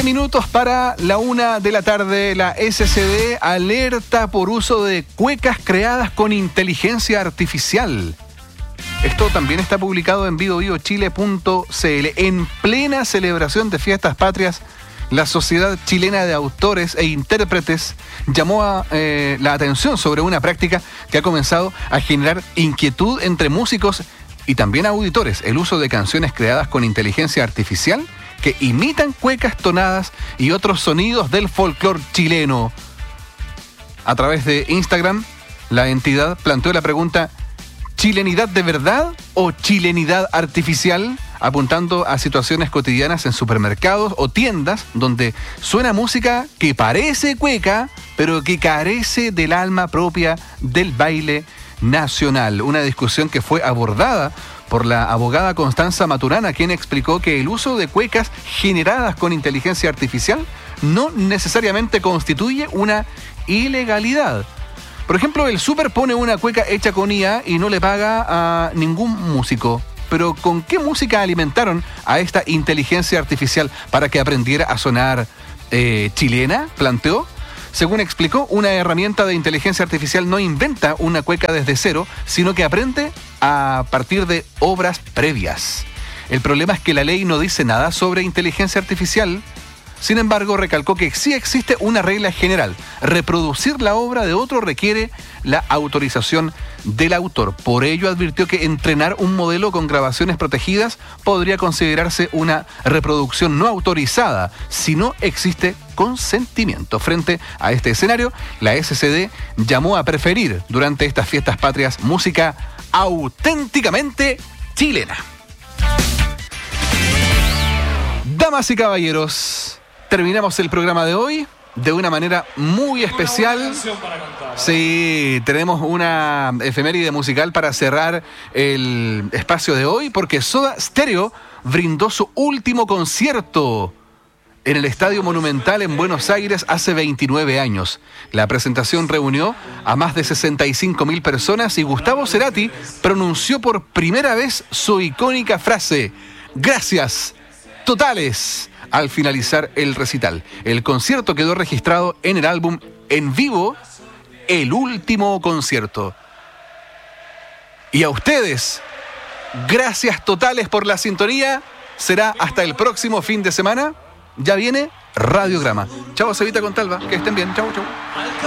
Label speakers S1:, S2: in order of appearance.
S1: minutos para la 1 de la tarde. La SCD alerta por uso de cuecas creadas con inteligencia artificial. Esto también está publicado en vivovivochile.cl. En plena celebración de fiestas patrias, la Sociedad Chilena de Autores e Intérpretes llamó la atención sobre una práctica que ha comenzado a generar inquietud entre músicos y también auditores: el uso de canciones creadas con inteligencia artificial que imitan cuecas tonadas y otros sonidos del folclore chileno. A través de Instagram, la entidad planteó la pregunta: ¿chilenidad de verdad o chilenidad artificial?, apuntando a situaciones cotidianas en supermercados o tiendas donde suena música que parece cueca, pero que carece del alma propia del baile nacional. Una discusión que fue abordada por la abogada Constanza Maturana, quien explicó que el uso de cuecas generadas con inteligencia artificial no necesariamente constituye una ilegalidad. Por ejemplo, el súper pone una cueca hecha con IA y no le paga a ningún músico. Pero ¿con qué música alimentaron a esta inteligencia artificial para que aprendiera a sonar chilena?, planteó. Según explicó, una herramienta de inteligencia artificial no inventa una cueca desde cero, sino que aprende a partir de obras previas. El problema es que la ley no dice nada sobre inteligencia artificial. Sin embargo, recalcó que sí existe una regla general: reproducir la obra de otro requiere la autorización del autor. Por ello, advirtió que entrenar un modelo con grabaciones protegidas podría considerarse una reproducción no autorizada si no existe consentimiento. Frente a este escenario, la SCD llamó a preferir durante estas fiestas patrias música auténticamente chilena. Damas y caballeros, terminamos el programa de hoy de una manera muy especial. Sí, tenemos una efeméride musical para cerrar el espacio de hoy, porque Soda Stereo brindó su último concierto en el Estadio Monumental en Buenos Aires hace 29 años. La presentación reunió a más de 65.000 personas y Gustavo Cerati pronunció por primera vez su icónica frase: "Gracias totales", al finalizar el recital. El concierto quedó registrado en el álbum En Vivo, El Último Concierto. Y a ustedes, gracias totales por la sintonía. Será hasta el próximo fin de semana. Ya viene Radiograma. Chao, Cevita Contalva. Que estén bien. Chao, chao.